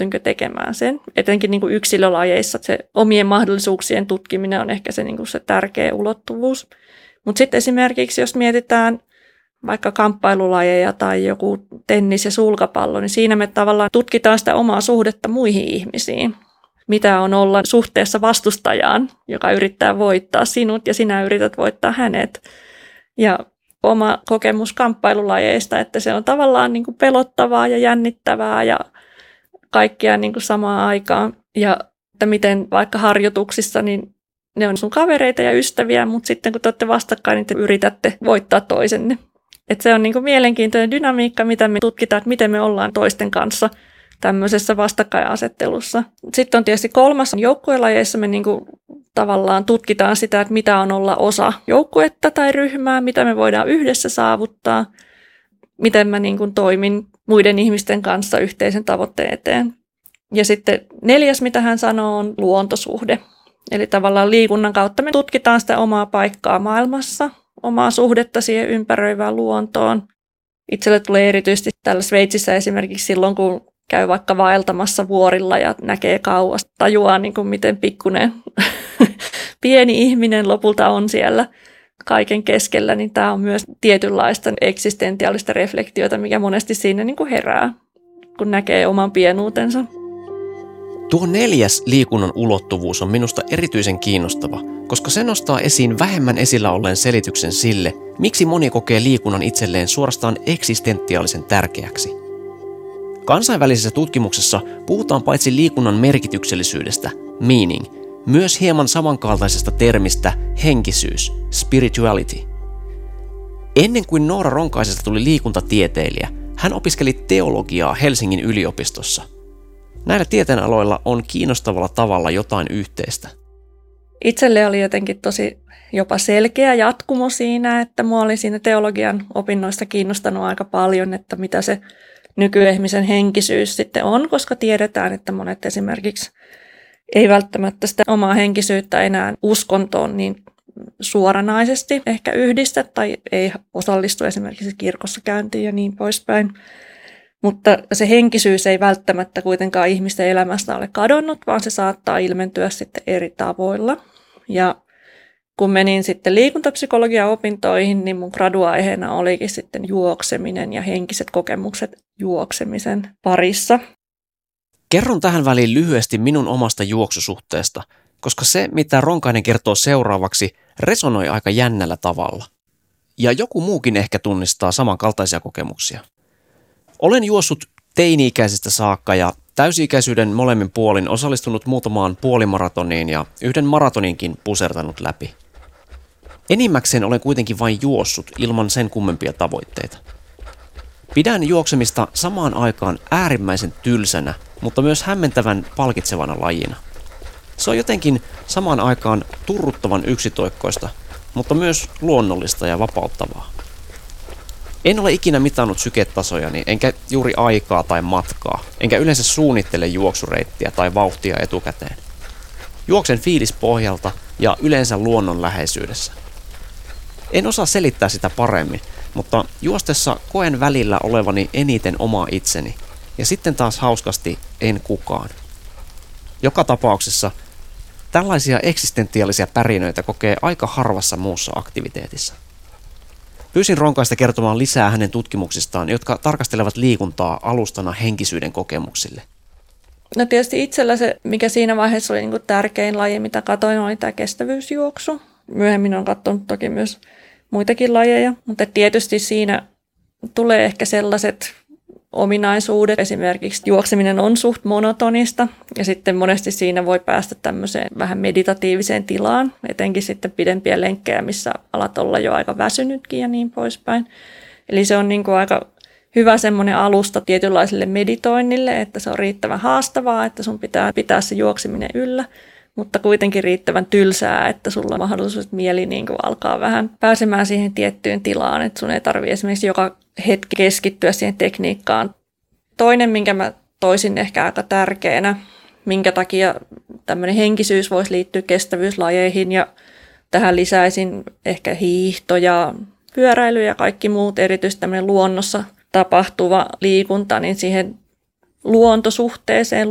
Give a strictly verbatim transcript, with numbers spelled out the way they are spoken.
pystynkö tekemään sen. Etenkin niin kuin yksilölajeissa se omien mahdollisuuksien tutkiminen on ehkä se, niin kuin se tärkeä ulottuvuus. Mutta sitten esimerkiksi, jos mietitään vaikka kamppailulajeja tai joku tennis ja sulkapallo, niin siinä me tavallaan tutkitaan sitä omaa suhdetta muihin ihmisiin. Mitä on olla suhteessa vastustajaan, joka yrittää voittaa sinut ja sinä yrität voittaa hänet. Ja oma kokemus kamppailulajeista, että se on tavallaan niin kuin pelottavaa ja jännittävää ja kaikkia niin kuin samaan aikaan. Ja että miten vaikka harjoituksissa, niin ne on sun kavereita ja ystäviä, mutta sitten kun te olette vastakkain, niin te yritätte voittaa toisenne. Että se on niin kuin mielenkiintoinen dynamiikka, mitä me tutkitaan, että miten me ollaan toisten kanssa tämmöisessä vastakkainasettelussa. Sitten on tietysti kolmas joukkuelajeissa me niin kuin tavallaan tutkitaan sitä, että mitä on olla osa joukkuetta tai ryhmää, mitä me voidaan yhdessä saavuttaa, miten mä niin kuin toimin muiden ihmisten kanssa yhteisen tavoitteen eteen. Ja sitten neljäs, mitä hän sanoo, on luontosuhde. Eli tavallaan liikunnan kautta me tutkitaan sitä omaa paikkaa maailmassa, omaa suhdetta siihen ympäröivään luontoon. Itselle tulee erityisesti täällä Sveitsissä esimerkiksi silloin, kun käy vaikka vaeltamassa vuorilla ja näkee kauas, tajuaa niin kuin miten pikkuinen pieni ihminen lopulta on siellä kaiken keskellä, niin tämä on myös tietynlaista eksistentiaalista reflektiota, mikä monesti siinä niin kuin herää, kun näkee oman pienuutensa. Tuo neljäs liikunnan ulottuvuus on minusta erityisen kiinnostava, koska se nostaa esiin vähemmän esillä olleen selityksen sille, miksi moni kokee liikunnan itselleen suorastaan eksistentiaalisen tärkeäksi. Kansainvälisessä tutkimuksessa puhutaan paitsi liikunnan merkityksellisyydestä, meaning, myös hieman samankaltaisesta termistä henkisyys, spirituality. Ennen kuin Noora Ronkaisesta tuli liikuntatieteilijä, hän opiskeli teologiaa Helsingin yliopistossa. Näillä tieteenaloilla on kiinnostavalla tavalla jotain yhteistä. Itselle oli jotenkin tosi jopa selkeä jatkumo siinä, että mua oli siinä teologian opinnoista kiinnostanut aika paljon, että mitä se nykyihmisen henkisyys sitten on, koska tiedetään, että monet esimerkiksi ei välttämättä sitä omaa henkisyyttä enää uskontoon niin suoranaisesti ehkä yhdistä tai ei osallistu esimerkiksi kirkossa käyntiin ja niin poispäin. Mutta se henkisyys ei välttämättä kuitenkaan ihmisten elämästä ole kadonnut, vaan se saattaa ilmentyä sitten eri tavoilla. Ja kun menin sitten liikuntapsykologian opintoihin, niin mun graduaiheena olikin sitten juokseminen ja henkiset kokemukset juoksemisen parissa. Kerron tähän väliin lyhyesti minun omasta juoksusuhteesta, koska se, mitä Ronkainen kertoo seuraavaksi, resonoi aika jännällä tavalla. Ja joku muukin ehkä tunnistaa samankaltaisia kokemuksia. Olen juossut teini-ikäisestä saakka ja täysi-ikäisyyden molemmin puolin osallistunut muutamaan puolimaratoniin ja yhden maratoninkin pusertanut läpi. Enimmäkseen olen kuitenkin vain juossut ilman sen kummempia tavoitteita. Pidän juoksemista samaan aikaan äärimmäisen tylsänä, mutta myös hämmentävän palkitsevana lajina. Se on jotenkin samaan aikaan turruttavan yksitoikkoista, mutta myös luonnollista ja vapauttavaa. En ole ikinä mitannut syketasojani, enkä juuri aikaa tai matkaa, enkä yleensä suunnittele juoksureittiä tai vauhtia etukäteen. Juoksen fiilispohjalta ja yleensä luonnon läheisyydessä. En osaa selittää sitä paremmin, mutta juostessa koen välillä olevani eniten oma itseni, ja sitten taas hauskasti en kukaan. Joka tapauksessa tällaisia eksistentiaalisia pärinöitä kokee aika harvassa muussa aktiviteetissa. Pyysin Ronkaista kertomaan lisää hänen tutkimuksistaan, jotka tarkastelevat liikuntaa alustana henkisyyden kokemuksille. No tietysti itsellä se, mikä siinä vaiheessa oli niin kuin tärkein laji, mitä katsoin, oli tämä kestävyysjuoksu. Myöhemmin olen katsonut toki myös muitakin lajeja, mutta tietysti siinä tulee ehkä sellaiset ominaisuudet. Esimerkiksi juokseminen on suht monotonista ja sitten monesti siinä voi päästä tämmöiseen vähän meditatiiviseen tilaan, etenkin sitten pidempiä lenkkejä, missä alat olla jo aika väsynytkin ja niin poispäin. Eli se on niin kuin aika hyvä semmoinen alusta tietynlaiselle meditoinnille, että se on riittävän haastavaa, että sun pitää pitää se juokseminen yllä, mutta kuitenkin riittävän tylsää, että sulla on mahdollisuus, että mieli niin kuin alkaa vähän pääsemään siihen tiettyyn tilaan, että sun ei tarvitse esimerkiksi joka hetki keskittyä siihen tekniikkaan. Toinen, minkä mä toisin ehkä aika tärkeänä, minkä takia tämmöinen henkisyys voisi liittyä kestävyyslajeihin ja tähän lisäisin ehkä hiihto ja pyöräily ja kaikki muut, erityisesti tämmöinen luonnossa tapahtuva liikunta, niin siihen luontosuhteeseen,